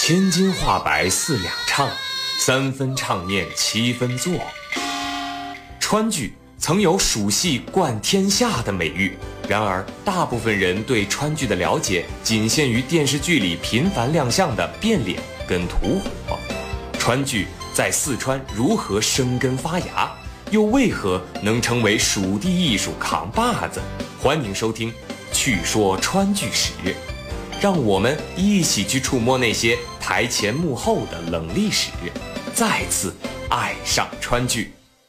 千金话白4两唱，3分唱念7分做。川剧曾有蜀戏冠天下的美誉，然而大部分人对川剧的了解仅限于电视剧里频繁亮相的变脸跟吐火。川剧在四川如何生根发芽，又为何能成为蜀地艺术扛把子？欢迎收听《趣说川剧史》，让我们一起去触摸那些台前幕后的冷历史，再次爱上川剧。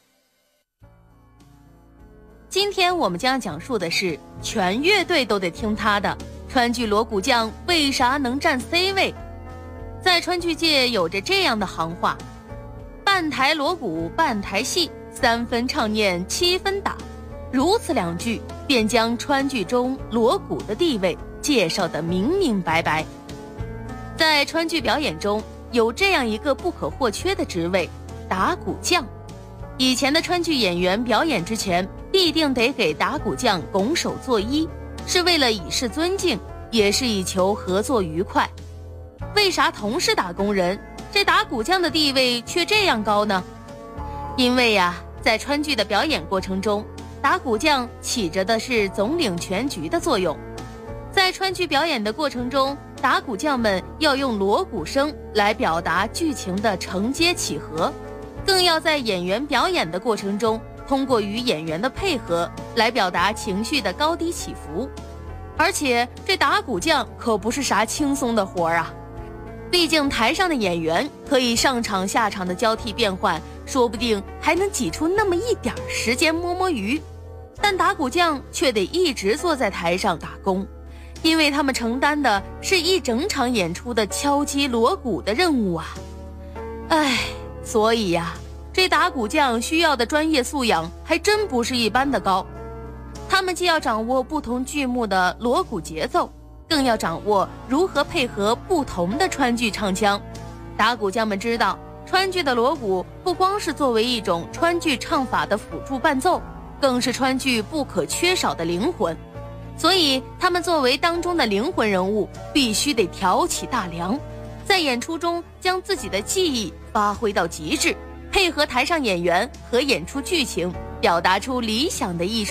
今天我们将讲述的是全乐队都得听他的，川剧锣鼓匠为啥能占 C 位？在川剧界有着这样的行话：半台锣鼓半台戏，3分唱念7分打。如此2句便将川剧中锣鼓的地位介绍得明明白白。在川剧表演中有这样一个不可或缺的职位，打鼓匠。以前的川剧演员表演之前必定得给打鼓匠拱手作揖，是为了以示尊敬，也是以求合作愉快。为啥同是打工人，这打鼓匠的地位却这样高呢？因为在川剧的表演过程中，打鼓匠起着的是总领全局的作用。在川剧表演的过程中，打鼓匠们要用锣鼓声来表达剧情的承接起合，更要在演员表演的过程中通过与演员的配合来表达情绪的高低起伏。而且这打鼓匠可不是啥轻松的活啊，毕竟台上的演员可以上场下场的交替变换，说不定还能挤出那么一点时间摸摸鱼，但打鼓匠却得一直坐在台上打工，因为他们承担的是一整场演出的敲击锣鼓的任务啊。所以这打鼓匠需要的专业素养还真不是一般的高。他们既要掌握不同剧目的锣鼓节奏，更要掌握如何配合不同的川剧唱腔。打鼓匠们知道，川剧的锣鼓不光是作为一种川剧唱法的辅助伴奏，更是川剧不可缺少的灵魂。所以他们作为当中的灵魂人物，必须得挑起大梁，在演出中将自己的技艺发挥到极致，配合台上演员和演出剧情，表达出理想的艺术